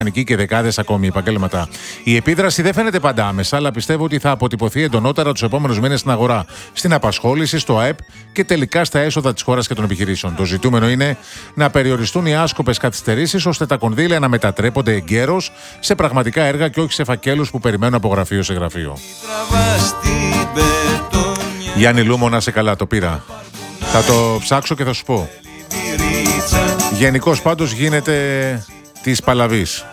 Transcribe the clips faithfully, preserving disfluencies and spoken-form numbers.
και δεκάδες ακόμη επαγγέλματα. Η επίδραση δεν φαίνεται πάντα άμεσα, αλλά πιστεύω ότι θα αποτυπωθεί εντονότερα τους επόμενους μήνες στην αγορά, στην απασχόληση, στο ΑΕΠ και τελικά στα έσοδα της χώρας και των επιχειρήσεων. Το ζητούμενο είναι να περιοριστούν οι άσκοπες καθυστερήσεις, ώστε τα κονδύλια να μετατρέπονται εγκαίρως σε πραγματικά έργα και όχι σε φακέλους που περιμένουν από γραφείο σε γραφείο. Γιάννη Λούμο, να σε καλά, το πήρα. Θα το ψάξω και θα σου πω. Γενικώς πάντως γίνεται της Παλαβής.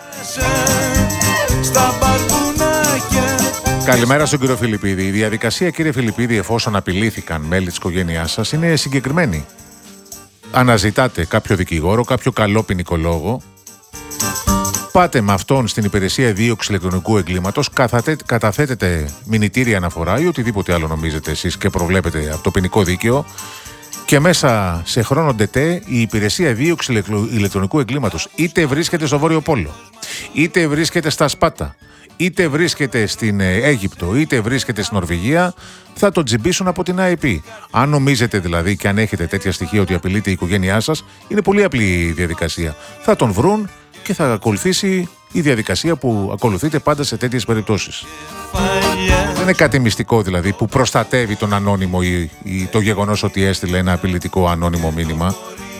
Καλημέρα στον κύριο Φιλιππίδη. Η διαδικασία, κύριε Φιλιππίδη, εφόσον απειλήθηκαν μέλη της οικογένειάς σας, είναι συγκεκριμένη. Αναζητάτε κάποιο δικηγόρο, κάποιο καλό ποινικολόγο. Πάτε με αυτόν στην υπηρεσία δίωξης ηλεκτρονικού εγκλήματος, καταθέτετε μηνυτήρια αναφορά ή οτιδήποτε άλλο νομίζετε εσείς και προβλέπετε από το ποινικό δίκαιο. Και μέσα σε χρόνο ντετέ η υπηρεσία δίωξης ηλεκτρονικού εγκλήματος είτε βρίσκεται στο Βόρειο Πόλο, είτε βρίσκεται στα Σπάτα, είτε βρίσκεται στην Αίγυπτο, είτε βρίσκεται στην Νορβηγία, θα τον τζιμπήσουν από την άι πι. Αν νομίζετε δηλαδή και αν έχετε τέτοια στοιχεία ότι απειλείται η οικογένειά σας, είναι πολύ απλή η διαδικασία. Θα τον βρουν και θα ακολουθήσει η διαδικασία που ακολουθείται πάντα σε τέτοιες περιπτώσεις. Δεν είναι κάτι μυστικό δηλαδή που προστατεύει τον ανώνυμο ή, ή το γεγονός ότι έστειλε ένα απειλητικό ανώνυμο μήνυμα.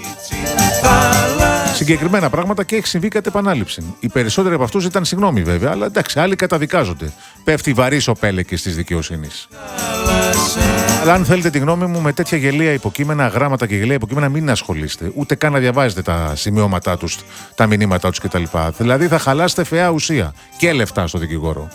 Συγκεκριμένα πράγματα και έχει συμβεί κατ' επανάληψη. Οι περισσότεροι από αυτούς ήταν συγγνώμη βέβαια, αλλά εντάξει, άλλοι καταδικάζονται. Πέφτει βαρύς ο πέλεκης της δικαιοσύνης. Αλλά αν θέλετε τη γνώμη μου, με τέτοια γελία υποκείμενα, γράμματα και γελία υποκείμενα, μην ασχολείστε. Ούτε καν να διαβάζετε τα σημειώματά τους, τα μηνύματά τους κτλ. Δηλαδή θα χαλάσετε φαιά ουσία και λεφτά στο δικηγόρο.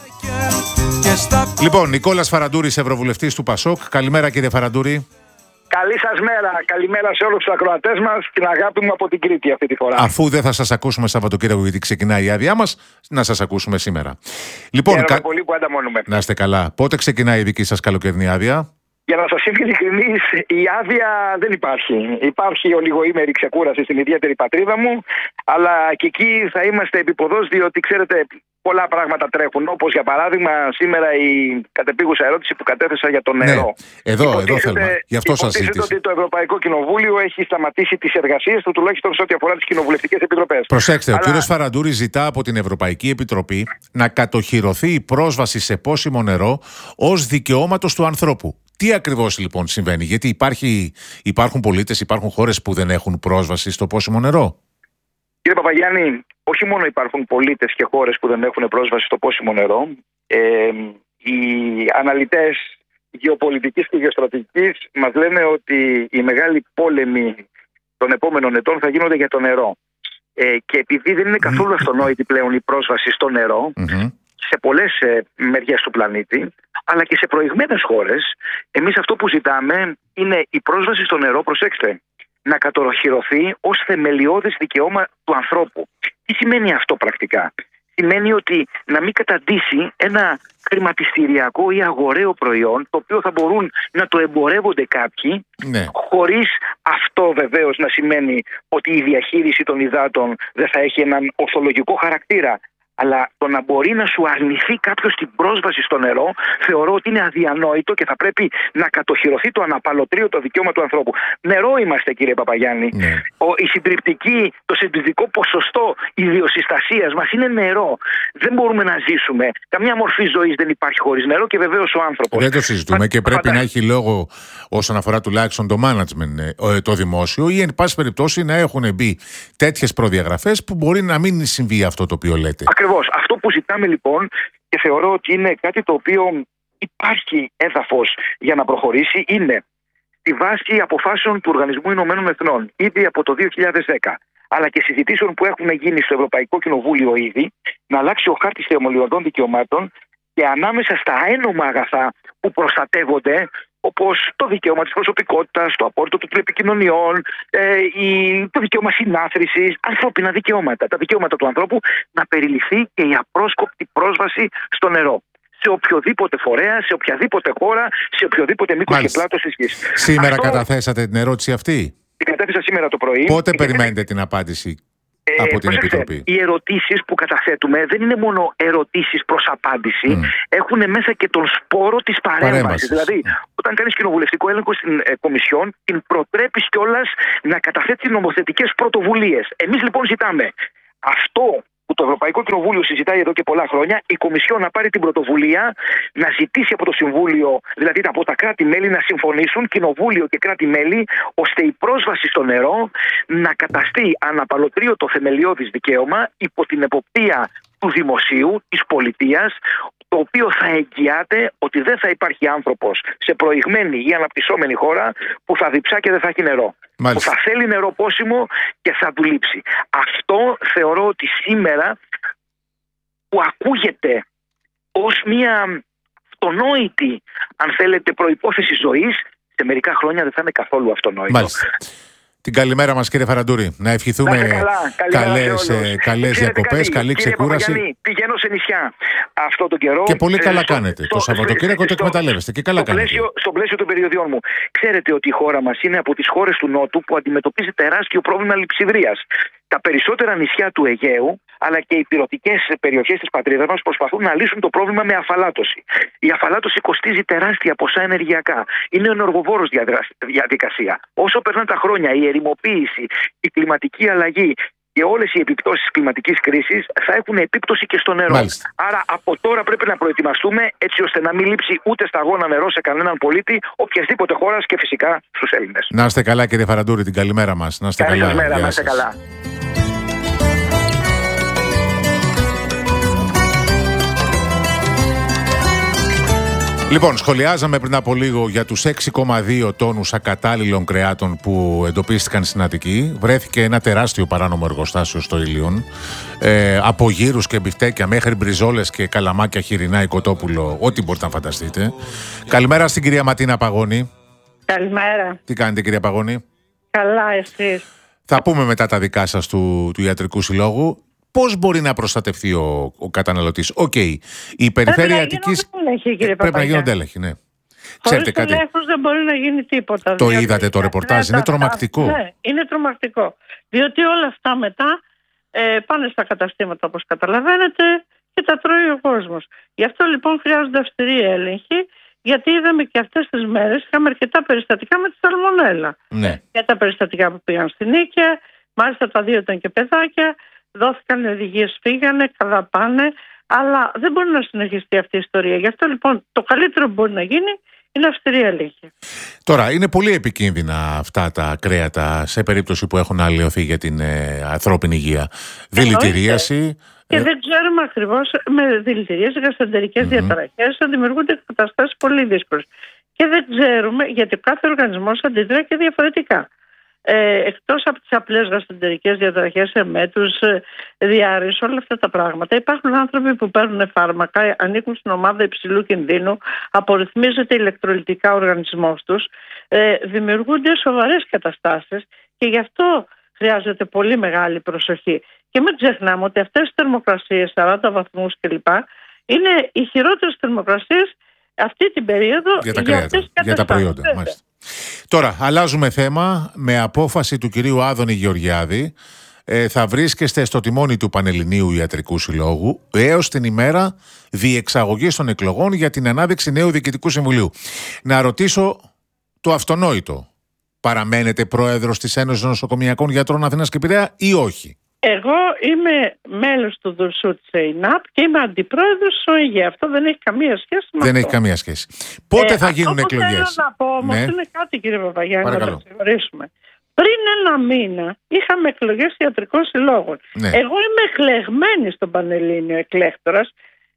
Λοιπόν, Νικόλας Φαραντούρης, Ευρωβουλευτής του Πασόκ. Καλημέρα, κύριε Φαραντούρη. Καλή σας μέρα. Καλημέρα σε όλους τους ακροατές μας. Την αγάπη μου από την Κρήτη αυτή τη φορά. Αφού δεν θα σας ακούσουμε Σαββατοκύριακο γιατί ξεκινάει η άδειά μας, να σας ακούσουμε σήμερα. Λοιπόν, κα... πολύ που ανταμώνουμε. Να είστε καλά. Πότε ξεκινάει η δική σας καλοκαιρινή άδεια? Για να σας είμαι ειλικρινής, η άδεια δεν υπάρχει. Υπάρχει ολιγοήμερη ξεκούραση στην ιδιαίτερη πατρίδα μου, αλλά και εκεί θα είμαστε επίποδος, διότι ξέρετε, πολλά πράγματα τρέχουν. Όπως για παράδειγμα, σήμερα η κατεπίγουσα ερώτηση που κατέθεσα για το νερό. Ναι, εδώ, εδώ θέλουμε. Γι' αυτό σας ζήτησα. Ότι το Ευρωπαϊκό Κοινοβούλιο έχει σταματήσει τις εργασίες του, τουλάχιστον σε ό,τι αφορά τις κοινοβουλευτικές επιτροπές. Προσέξτε, αλλά... ο κύριος Φαραντούρης ζητά από την Ευρωπαϊκή Επιτροπή να κατοχυρωθεί η πρόσβαση σε πόσιμο νερό ως δικαιώματος του ανθρώπου. Τι ακριβώς λοιπόν συμβαίνει, γιατί υπάρχει, υπάρχουν πολίτες, υπάρχουν χώρες που δεν έχουν πρόσβαση στο πόσιμο νερό? Κύριε Παπαγιάννη, όχι μόνο υπάρχουν πολίτες και χώρες που δεν έχουν πρόσβαση στο πόσιμο νερό. Ε, οι αναλυτές γεωπολιτικής και γεωστρατηγικής μας λένε ότι οι μεγάλοι πόλεμοι των επόμενων ετών θα γίνονται για το νερό. Ε, και επειδή δεν είναι καθόλου αυτονόητη πλέον η πρόσβαση στο νερό, mm-hmm. σε πολλές ε, μεριές του πλανήτη, αλλά και σε προηγμένες χώρες, εμείς αυτό που ζητάμε είναι η πρόσβαση στο νερό, προσέξτε, να κατοχυρωθεί ως θεμελιώδες δικαιώμα του ανθρώπου. Τι σημαίνει αυτό πρακτικά? Σημαίνει ότι να μην καταντήσει ένα χρηματιστηριακό ή αγοραίο προϊόν, το οποίο θα μπορούν να το εμπορεύονται κάποιοι, ναι. χωρίς αυτό βεβαίως να σημαίνει ότι η διαχείριση των υδάτων δεν θα έχει έναν ορθολογικό χαρακτήρα. Αλλά το να μπορεί να σου αρνηθεί κάποιος την πρόσβαση στο νερό, θεωρώ ότι είναι αδιανόητο και θα πρέπει να κατοχυρωθεί το αναπαλωτρίωτο δικαίωμα του ανθρώπου. Νερό είμαστε, κύριε Παπαγιάννη. Ναι. Ο, η συντριπτική, το συντριπτικό ποσοστό ιδιοσυστασίας μας είναι νερό. Δεν μπορούμε να ζήσουμε. Καμιά μορφή ζωής δεν υπάρχει χωρίς νερό και βεβαίως ο άνθρωπος. Δεν το συζητούμε Φα... και πρέπει φαντα... να έχει λόγο όσον αφορά τουλάχιστον το management, το δημόσιο, ή εν πάση περιπτώσει να έχουν μπει τέτοιες προδιαγραφές που μπορεί να μην συμβεί αυτό το οποίο λέτε. Ακριβώς. Αυτό που ζητάμε λοιπόν, και θεωρώ ότι είναι κάτι το οποίο υπάρχει έδαφος για να προχωρήσει, είναι τη βάση αποφάσεων του Οργανισμού Ηνωμένων Εθνών ήδη από το δύο χιλιάδες δέκα, αλλά και συζητήσεων που έχουν γίνει στο Ευρωπαϊκό Κοινοβούλιο ήδη, να αλλάξει ο χάρτης θεμελιωδών δικαιωμάτων και ανάμεσα στα ένομα αγαθά που προστατεύονται, όπως το δικαίωμα της προσωπικότητας, το απόρριτο των τηλεπικοινωνιών, ε, η, το δικαίωμα συνάθρησης, ανθρώπινα δικαιώματα, τα δικαιώματα του ανθρώπου, να περιληφθεί και η απρόσκοπτη πρόσβαση στο νερό. Σε οποιοδήποτε φορέα, σε οποιαδήποτε χώρα, σε οποιοδήποτε μήκος και πλάτος της γης. Σήμερα Αυτό... καταθέσατε την ερώτηση αυτή? Την κατέθεσα σήμερα το πρωί. Πότε περιμένετε την απάντηση? Ε, από την προσέξτε, Επιτροπή. Οι ερωτήσεις που καταθέτουμε δεν είναι μόνο ερωτήσεις προς απάντηση, mm. έχουν μέσα και τον σπόρο της παρέμβασης. Δηλαδή, mm. όταν κάνεις κοινοβουλευτικό έλεγχο στην ε, Κομισιόν, την προτρέπεις κιόλας να καταθέτει νομοθετικές πρωτοβουλίες. Εμείς λοιπόν ζητάμε αυτό που το Ευρωπαϊκό Κοινοβούλιο συζητάει εδώ και πολλά χρόνια, η Κομισιόν να πάρει την πρωτοβουλία να ζητήσει από το Συμβούλιο, δηλαδή από τα κράτη-μέλη, να συμφωνήσουν, Κοινοβούλιο και κράτη-μέλη, ώστε η πρόσβαση στο νερό να καταστεί αναπαλωτρίωτο θεμελιώδης δικαίωμα υπό την εποπτεία του δημοσίου, της πολιτείας, το οποίο θα εγγυάται ότι δεν θα υπάρχει άνθρωπος σε προηγμένη ή αναπτυσσόμενη χώρα που θα διψά και δεν θα έχει νερό. Μάλιστα. Που θα θέλει νερό πόσιμο και θα του λείψει. Αυτό θεωρώ ότι σήμερα, που ακούγεται ως μια αυτονόητη, αν θέλετε, προϋπόθεση ζωής, σε μερικά χρόνια δεν θα είναι καθόλου αυτονόητο. Μάλιστα. Την καλημέρα μας, κύριε Φαραντούρη. Να ευχηθούμε καλές, καλές διακοπές, καλή ξεκούραση. Παπαγιάννη, πηγαίνω σε νησιά αυτό το καιρό. Και πολύ καλά στο, κάνετε. Στο, το Σαββατοκύριακο το εκμεταλλεύεστε και καλά στο κάνετε. Πλαίσιο, στο πλαίσιο των περιοδιών μου. Ξέρετε ότι η χώρα μας είναι από τις χώρες του Νότου που αντιμετωπίζει τεράστιο πρόβλημα λειψιδρίας. Τα περισσότερα νησιά του Αιγαίου, αλλά και οι ηπειρωτικές περιοχές της πατρίδας μας προσπαθούν να λύσουν το πρόβλημα με αφαλάτωση. Η αφαλάτωση κοστίζει τεράστια ποσά ενεργειακά. Είναι ενεργοβόρος διαδικασία. Όσο περνάνε τα χρόνια, η ερημοποίηση, η κλιματική αλλαγή και όλες οι επιπτώσεις της κλιματικής κρίσης θα έχουν επίπτωση και στο νερό. Μάλιστα. Άρα από τώρα πρέπει να προετοιμαστούμε έτσι ώστε να μην λείψει ούτε σταγόνα νερό σε κανέναν πολίτη οποιασδήποτε χώρας και φυσικά στους Έλληνες. Να είστε καλά, κύριε Φαραντούρη, την καλημέρα μας. Να είστε καλά. Καλημέρα, να είστε καλά. Λοιπόν, σχολιάζαμε πριν από λίγο για τους έξι κόμμα δύο τόνους ακατάλληλων κρεάτων που εντοπίστηκαν στην Αττική. Βρέθηκε ένα τεράστιο παράνομο εργοστάσιο στο Ήλιον. Ε, από γύρους και μπιφτέκια μέχρι μπριζόλες και καλαμάκια χοιρινά ή κοτόπουλο, ό,τι μπορείτε να φανταστείτε. Καλημέρα στην κυρία Ματίνα Παγώνη. Καλημέρα. Τι κάνετε, κυρία Παγώνη? Καλά, εσείς? Θα πούμε μετά τα δικά σας του, του Ιατρικού Συλλόγου. Πώς μπορεί να προστατευτεί ο, ο καταναλωτής? Οκ. Okay. Η περιφέρεια Αττικής. Πρέπει να γίνονται έλεγχοι, ναι. Ξέρετε κάτι? Χωρίς δεν μπορεί να γίνει τίποτα. Το είδατε το ρεπορτάζ? Είναι τρομακτικό. Ναι, είναι τρομακτικό. Διότι όλα αυτά μετά ε, πάνε στα καταστήματα, όπως καταλαβαίνετε, και τα τρώει ο κόσμος. Γι' αυτό λοιπόν χρειάζονται αυστηροί έλεγχοι, γιατί είδαμε και αυτές τις μέρες είχαμε αρκετά περιστατικά με τη σαλμονέλα. Ναι. Και τα περιστατικά που πήγαν στην Νίκαια, μάλιστα τα δύο ήταν και παιδάκια. Δόθηκαν οδηγίες, φύγανε, καλά πάνε, αλλά δεν μπορεί να συνεχιστεί αυτή η ιστορία. Γι' αυτό λοιπόν το καλύτερο που μπορεί να γίνει είναι αυστηρή έλεγχη. Τώρα, είναι πολύ επικίνδυνα αυτά τα κρέατα σε περίπτωση που έχουν αλλοιωθεί για την ε, ανθρώπινη υγεία. Δηλητηρίαση. Και ε... δεν ξέρουμε ακριβώς, με δηλητηρίαση, γαστροεντερικές mm-hmm. διαταραχές, θα δημιουργούνται καταστάσεις πολύ δύσκολες. Και δεν ξέρουμε, γιατί κάθε οργανισμός αντιδρά και διαφορετικά. Ε, εκτός από τις απλές γαστροεντερικές διαταραχές, εμέτους, διάρρηση, όλα αυτά τα πράγματα, υπάρχουν άνθρωποι που παίρνουν φάρμακα, ανήκουν στην ομάδα υψηλού κινδύνου, απορριθμίζεται ηλεκτρολιτικά ο οργανισμός τους, ε, δημιουργούνται σοβαρές καταστάσεις και γι' αυτό χρειάζεται πολύ μεγάλη προσοχή. Και μην ξεχνάμε ότι αυτές οι θερμοκρασίες, σαράντα βαθμούς κλπ, είναι οι χειρότερες θερμοκρασίες αυτή την περίοδο για τα, για κρέατα, για τα προϊόντα. Μάλιστα. Τώρα, αλλάζουμε θέμα. Με απόφαση του κυρίου Άδωνη Γεωργιάδη, ε, θα βρίσκεστε στο τιμόνι του Πανελληνίου Ιατρικού Συλλόγου έως την ημέρα διεξαγωγής των εκλογών για την ανάδειξη νέου Διοικητικού Συμβουλίου. Να ρωτήσω το αυτονόητο. Παραμένετε πρόεδρος της Ένωσης Νοσοκομιακών Γιατρών Αθήνας και Πειραιά ή όχι? Εγώ είμαι μέλος του Δουρσού της ΕΙΝΑΠ και είμαι αντιπρόεδρος της ΟΕΓΕ. Αυτό δεν έχει καμία σχέση με δεν αυτό. έχει καμία σχέση. Πότε ε, θα γίνουν αυτό εκλογές? Αυτό θέλω να πω όμως, ναι. είναι κάτι, κύριε Παπαγιάννη, να το ξεχωρίσουμε. Πριν ένα μήνα είχαμε εκλογές ιατρικών συλλόγων. Ναι. Εγώ είμαι εκλεγμένη στον Πανελλήνιο εκλέκτορας,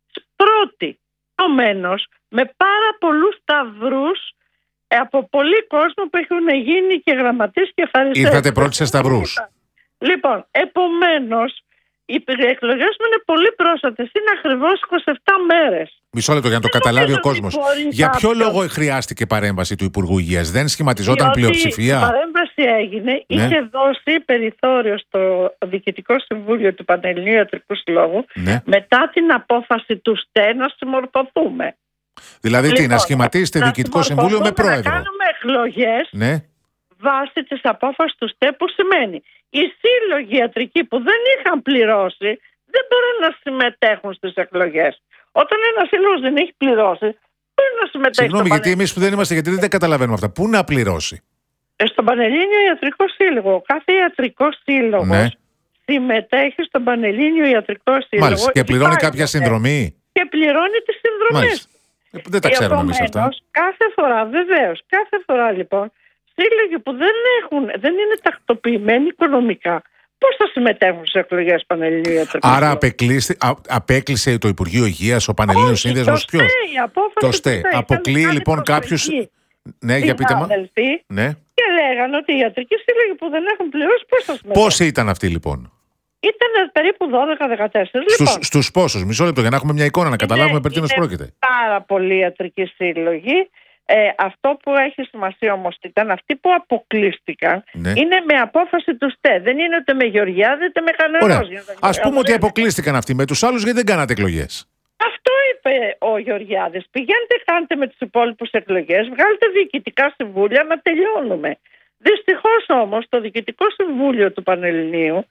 πρώτη, ομένως, με πάρα πολλούς σταυρούς από πολλοί κόσμο που έχουν γίνει και γραμματείς και φαρισαίοι. Ήρθατε πρώτοι σε σταυρούς. Λοιπόν, επομένως, οι εκλογές μου είναι πολύ πρόσφατες. Είναι ακριβώς είκοσι επτά μέρες. Μισό λεπτό για να το δεν καταλάβει ο κόσμος. Για ποιο κάποιος. λόγο χρειάστηκε παρέμβαση του Υπουργού Υγείας? Δεν σχηματιζόταν Διότι πλειοψηφία? Η παρέμβαση έγινε, ναι. είχε δώσει περιθώριο στο Διοικητικό Συμβούλιο του Πανελληνίου Ιατρικού Συλλόγου, ναι. μετά την απόφαση του ΣΤΕ να συμμορφωθούμε. Δηλαδή λοιπόν, τι, να σχηματίσετε Διοικητικό Συμβούλιο με πρόεδρο? Να κάνουμε εκλογές. Ναι. Βάσει της απόφασης του ΣΤΕ, που σημαίνει οι σύλλογοι ιατρικοί που δεν είχαν πληρώσει δεν μπορούν να συμμετέχουν στις εκλογές. Όταν ένας σύλλογος δεν έχει πληρώσει, μπορεί να συμμετέχει. Συγγνώμη, γιατί εμείς που δεν είμαστε, γιατί δεν καταλαβαίνουμε αυτά. Πού να πληρώσει? Στον Πανελλήνιο Ιατρικό Σύλλογο. Ο κάθε ιατρικός σύλλογος, ναι. συμμετέχει στον Πανελλήνιο Ιατρικό Σύλλογο. Μάλιστα. Και πληρώνει Υπάρχει, κάποια συνδρομή. Και πληρώνει τις συνδρομές. Ε, δεν τα ξέρουμε εμείς αυτά. Κάθε φορά, βεβαίως, κάθε φορά λοιπόν, σύλλογοι που δεν, έχουν, δεν είναι τακτοποιημένοι οικονομικά, πώς θα συμμετέχουν σε εκλογές Πανελληνίου Ιατρικού? Άρα απεκλείστη, α, απέκλεισε το Υπουργείο Υγείας, ο Πανελλήνιος Σύνδεσμος, ποιος? Το ΣΤΕ. Αποκλείει λοιπόν κάποιους. Ναι, για πείτε μα. Ναι. Και λέγανε ότι οι ιατρικοί σύλλογοι που δεν έχουν πληρώσει, πώς θα συμμετέχουν? Πόσοι ήταν αυτοί λοιπόν? Ήταν περίπου δώδεκα δεκατέσσερα. Στους, Λοιπόν, στους πόσους? Μισό λεπτό για να έχουμε μια εικόνα, να καταλάβουμε περί τίνος πρόκειται. Πάρα πολλοί ιατρικοί σύλλογοι. Ε, αυτό που έχει σημασία όμως ήταν αυτοί που αποκλείστηκαν, ναι, είναι με απόφαση του ΣΤΕ. Δεν είναι ούτε με Γεωργιάδη ούτε με κανένας. Ας πούμε ότι αποκλείστηκαν αυτοί. Με τους άλλους γιατί δεν κάνατε εκλογές? Αυτό είπε ο Γεωργιάδης. Πηγαίνετε, κάντε με τους υπόλοιπους εκλογές, βγάλετε διοικητικά συμβούλια να τελειώνουμε. Δυστυχώς όμως το Διοικητικό Συμβούλιο του Πανελληνίου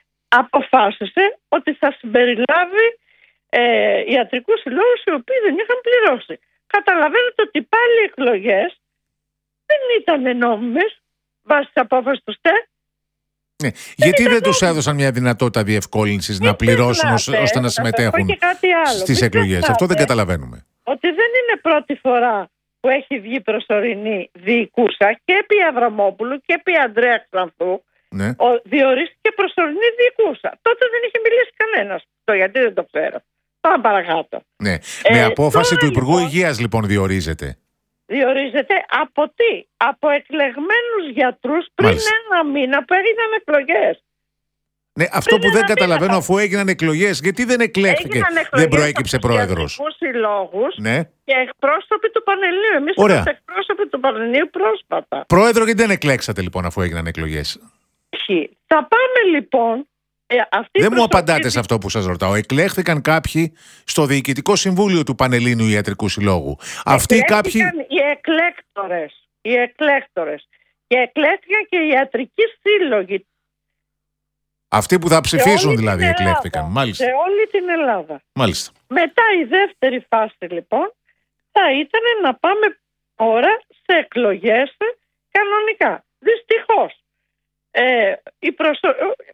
αποφάσισε ότι θα συμπεριλάβει ε, ιατρικούς συλλόγους οι οποίοι δεν είχαν πληρώσει. Καταλαβαίνετε ότι πάλι οι εκλογές δεν ήταν νόμιμες βάσει της απόφασης του ΣΤΕ. Ναι. Γιατί δεν τους έδωσαν μια δυνατότητα διευκόλυνσης να πληρώσουν ξεχνάτε, ώστε να συμμετέχουν στις εκλογές? Αυτό δεν καταλαβαίνουμε. Ότι δεν είναι πρώτη φορά που έχει βγει προσωρινή διοικούσα και επί Αβραμόπουλου και επί Ανδρέα Ξανθού. Ναι. Ο, διορίστηκε προσωρινή διοικούσα. Τότε δεν είχε μιλήσει κανένας. Το γιατί δεν το ξέρω. Πάμε παρακάτω. Ναι. Ε, Με απόφαση του Υπουργού λοιπόν, Υγείας λοιπόν διορίζεται. Διορίζεται από τι? Από εκλεγμένους γιατρούς πριν Μάλιστα. ένα μήνα που έγιναν εκλογές. Ναι, αυτό πριν που δεν καταλαβαίνω μήνα, αφού έγιναν εκλογές, γιατί δεν εκλέχθηκε, δεν προέκυψε πρόεδρος? Συλλόγους ναι. Και εκπρόσωποι του Πανελληνίου. Εμείς είμαστε εκπρόσωποι του Πανελληνίου πρόσφατα. Πρόεδρο, γιατί δεν εκλέξατε λοιπόν αφού έγιναν εκλογές? Θα πάμε λοιπόν. Ε, αυτή δεν μου απαντάτε σε αυτό που σας ρωτάω. Εκλέχθηκαν κάποιοι στο Διοικητικό Συμβούλιο του Πανελλήνιου Ιατρικού Συλλόγου. Αυτοί κάποιοι. Οι εκλέκτορες. Οι εκλέκτορες. Και εκλέχθηκαν και οι ιατρικοί σύλλογοι. Αυτοί που θα ψηφίσουν δηλαδή εκλέχθηκαν. Μάλιστα. Σε όλη την Ελλάδα. Μάλιστα. Μετά η δεύτερη φάση λοιπόν θα ήταν να πάμε τώρα σε εκλογές κανονικά. Δυστυχώς. Ε, η προσω...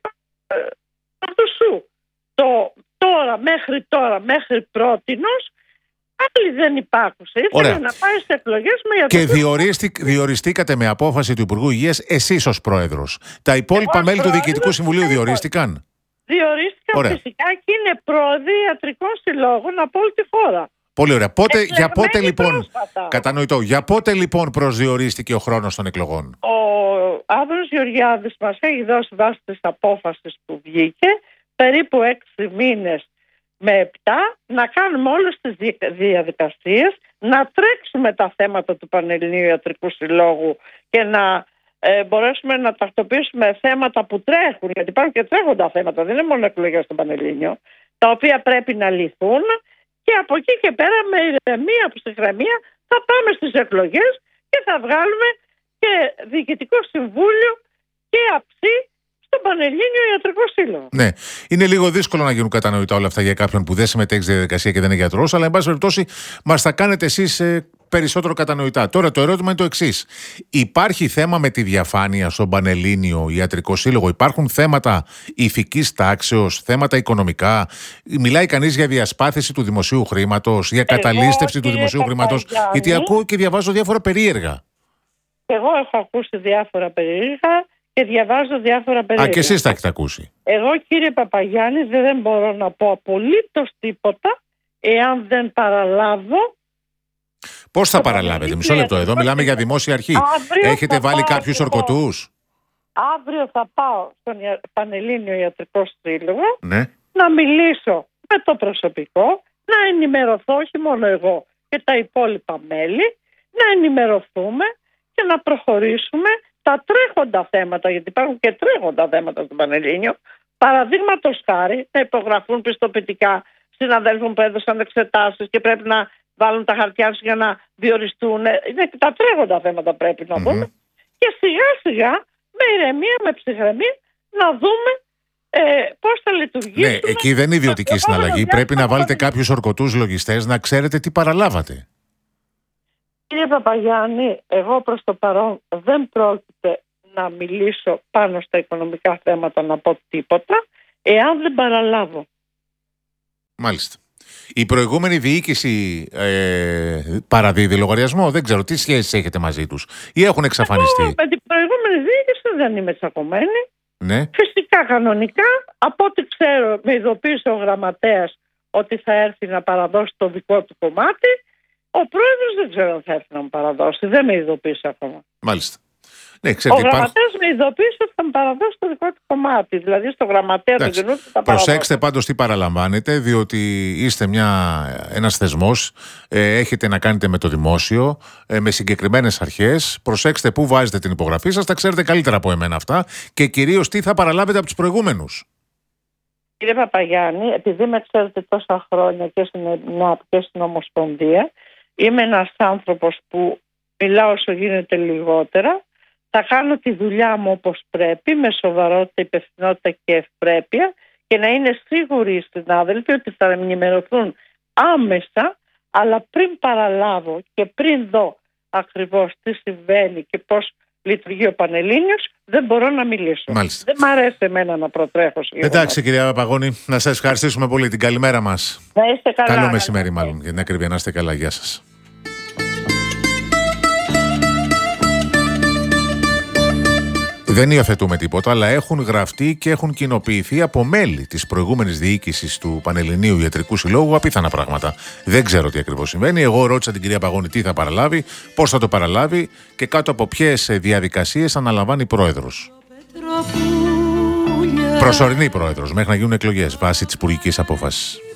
του σου. Το, τώρα, μέχρι τώρα, μέχρι πρότινος, άλλοι δεν υπάρχουσε. Ήθελε να πάει σε εκλογές με ιατρικούς. Και διορίστη, διοριστήκατε με απόφαση του Υπουργού Υγείας εσείς ως πρόεδρος. Τα υπόλοιπα Εγώ, μέλη του Διοικητικού Συμβουλίου διορίστηκαν? Διορίστηκαν Ωραία. Φυσικά και είναι πρόεδροι ιατρικών συλλόγων από όλη τη χώρα. Πολύ ωραία. Πότε, για πότε λοιπόν, κατανοητό, για πότε λοιπόν προσδιορίστηκε ο χρόνος των εκλογών? Ο Άδωνης Γεωργιάδης μας έχει δώσει βάση της απόφασης που βγήκε περίπου έξι μήνες με επτά να κάνουμε όλες τις διαδικασίες, να τρέξουμε τα θέματα του Πανελληνίου Ιατρικού Συλλόγου και να ε, μπορέσουμε να τακτοποιήσουμε θέματα που τρέχουν, γιατί υπάρχουν και τρέχοντα θέματα, δεν είναι μόνο εκλογές στο Πανελλήνιο, τα οποία πρέπει να λυθούν. Και από εκεί και πέρα με ηρεμία, ψυχραιμία θα πάμε στις εκλογές και θα βγάλουμε και Διοικητικό Συμβούλιο και αψί στον Πανελλήνιο Ιατρικό Σύλλογο. Ναι, είναι λίγο δύσκολο να γίνουν κατανοητά όλα αυτά για κάποιον που δεν συμμετέχει στη διαδικασία και δεν είναι γιατρός, αλλά εν πάση περιπτώσει μας τα κάνετε εσείς ε, περισσότερο κατανοητά. Τώρα το ερώτημα είναι το εξής. Υπάρχει θέμα με τη διαφάνεια στον Πανελλήνιο Ιατρικό Σύλλογο? Υπάρχουν θέματα ηθικής τάξεως, θέματα οικονομικά? Μιλάει κανείς για διασπάθηση του δημοσίου χρήματος, για καταλήστευση του δημοσίου χρήματος? Γιατί ακούω και διαβάζω διάφορα περίεργα. Εγώ έχω ακούσει διάφορα περίεργα και διαβάζω διάφορα περίεργα. Α, και εσείς τα έχετε ακούσει? Εγώ, κύριε Παπαγιάννη, δεν μπορώ να πω απολύτως τίποτα εάν δεν παραλάβω. Πώς θα παραλάβετε? Μισό λεπτό, εδώ μιλάμε για δημόσια αρχή. Έχετε βάλει κάποιους ορκωτούς? Αύριο θα πάω στον Πανελλήνιο Ιατρικό Σύλλογο, ναι, να μιλήσω με το προσωπικό, να ενημερωθώ, όχι μόνο εγώ και τα υπόλοιπα μέλη, να ενημερωθούμε και να προχωρήσουμε τα τρέχοντα θέματα, γιατί υπάρχουν και τρέχοντα θέματα στο Πανελλήνιο. Παραδείγματος χάρη, να υπογραφούν πιστοποιητικά συναδέλφων που έδωσαν εξετάσεις και πρέπει να βάλουν τα χαρτιά τους για να διοριστούν. Είναι τα τρέχοντα θέματα πρέπει να δούμε. Mm-hmm. Και σιγά σιγά, με ηρεμία, με ψυχραιμία, να δούμε ε, πώς θα λειτουργήσουμε. Ναι, εκεί δεν είναι ιδιωτική συναλλαγή. Πρέπει να βάλετε κάποιους ορκωτούς λογιστές να ξέρετε τι παραλάβατε. Κύριε Παπαγιάννη, εγώ προς το παρόν δεν πρόκειται να μιλήσω πάνω στα οικονομικά θέματα, να πω τίποτα, εάν δεν παραλάβω. Μάλιστα. Η προηγούμενη διοίκηση ε, παραδίδει λογαριασμό? Δεν ξέρω τι σχέσεις έχετε μαζί τους ή έχουν εξαφανιστεί? Εγώ με την προηγούμενη διοίκηση δεν είμαι τσακωμένη. Ναι. Φυσικά κανονικά, από ό,τι ξέρω, με ειδοποίησε ο γραμματέας ότι θα έρθει να παραδώσει το δικό του κομμάτι. Ο πρόεδρος δεν ξέρω αν θα έρθει να μου παραδώσει, δεν με ειδοποίησε ακόμα. Μάλιστα. Ναι, ξέρετε, ο γραμματέας υπάρχ... με ειδοποίησε ότι θα μου παραδώσει το δικό του κομμάτι. Δηλαδή στο γραμματέα του γεννού θα παραδώσει. Προσέξτε πάντως τι παραλαμβάνετε, διότι είστε μια, ένας θεσμός, ε, έχετε να κάνετε με το δημόσιο, ε, με συγκεκριμένες αρχές. Προσέξτε πού βάζετε την υπογραφή σας, τα ξέρετε καλύτερα από εμένα αυτά. Και κυρίως τι θα παραλάβετε από τους προηγούμενους. Κύριε Παπαγιάννη, επειδή με ξέρετε τόσα χρόνια και στην ΕΝΑΠ και στην Ομοσπονδία, είμαι ένας άνθρωπος που μιλάω όσο γίνεται λιγότερα. Θα κάνω τη δουλειά μου όπως πρέπει, με σοβαρότητα, υπευθυνότητα και ευπρέπεια, και να είναι σίγουροι οι συνάδελφοι ότι θα ενημερωθούν άμεσα, αλλά πριν παραλάβω και πριν δω ακριβώς τι συμβαίνει και πώς λειτουργεί ο Πανελλήνιος, δεν μπορώ να μιλήσω. Μάλιστα. Δεν μ' αρέσει εμένα να προτρέχω. Εντάξει, κυρία Παπαγώνη, να σας ευχαριστήσουμε πολύ. Την καλημέρα μας. Να είστε καλά. Καλό μεσημέρι, μάλλον, για την ακρίβεια. Να είστε καλά. Γεια σας. Δεν υιοθετούμε τίποτα, αλλά έχουν γραφτεί και έχουν κοινοποιηθεί από μέλη της προηγούμενης διοίκησης του Πανελληνίου Ιατρικού Συλλόγου απίθανα πράγματα. Δεν ξέρω τι ακριβώς συμβαίνει. Εγώ ρώτησα την κυρία Παγώνη τι θα παραλάβει, πώς θα το παραλάβει και κάτω από ποιες διαδικασίες αναλαμβάνει πρόεδρος. Προσωρινή πρόεδρος, μέχρι να γίνουν εκλογές βάσει της υπουργικής απόφασης.